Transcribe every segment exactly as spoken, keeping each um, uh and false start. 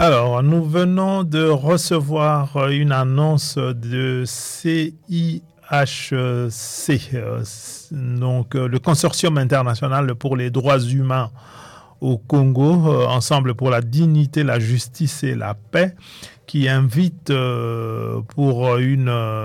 Alors, nous venons de recevoir une annonce de C I H C, donc le Consortium international pour les droits humains au Congo, Ensemble pour la dignité, la justice et la paix, qui invite euh, pour une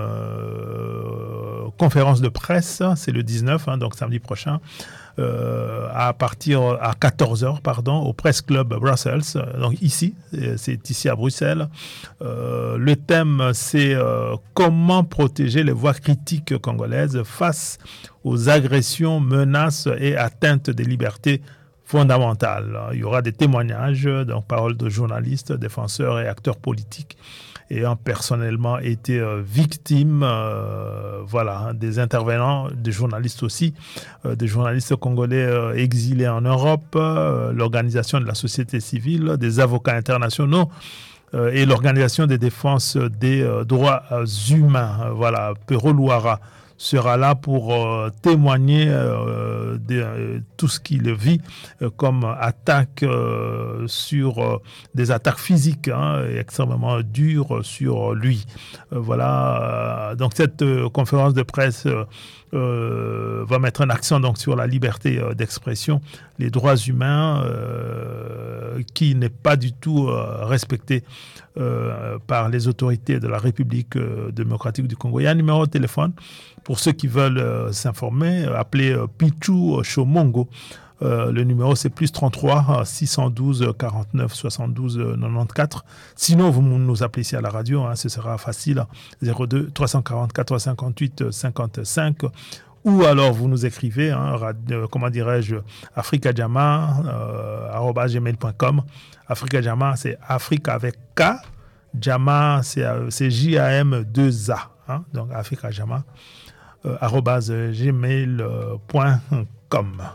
euh, conférence de presse, c'est le dix-neuf, hein, donc samedi prochain, euh, à partir à quatorze heures, pardon, au Press Club Brussels, donc ici, c'est ici à Bruxelles. Euh, le thème, c'est euh, comment protéger les voix critiques congolaises face aux agressions, menaces et atteintes des libertés fondamentale. Il y aura des témoignages, donc paroles de journalistes, défenseurs et acteurs politiques ayant personnellement été euh, victimes, euh, voilà, des intervenants, des journalistes aussi, euh, des journalistes congolais euh, exilés en Europe, euh, l'organisation de la société civile, des avocats internationaux euh, et l'organisation des défenses des euh, droits euh, humains. Voilà, Pero Luara sera là pour euh, témoigner euh, de euh, tout ce qu'il vit euh, comme attaque euh, sur euh, des attaques physiques hein, extrêmement dures sur lui. Euh, voilà. Donc cette euh, conférence de presse euh, euh, va mettre un accent donc sur la liberté euh, d'expression, les droits humains euh, qui n'est pas du tout euh, respecté euh, par les autorités de la République euh, démocratique du Congo. Il y a un numéro de téléphone pour ceux qui veulent euh, s'informer, euh, appelez euh, Pichu Chomongo. Euh, le numéro c'est plus trente-trois six cent douze quarante-neuf soixante-douze quatre-vingt-quatorze. Sinon vous nous appelez ici à la radio, hein, ce sera facile, zéro deux trois cent quarante-quatre cinquante-huit cinquante-cinq, ou alors vous nous écrivez, hein, radio, comment dirais-je, africajama euh, arobase gmail point com. Africajama c'est Afrique avec K, Jama c'est, c'est J A M deux A, hein, donc africajama euh, arobase gmail point com.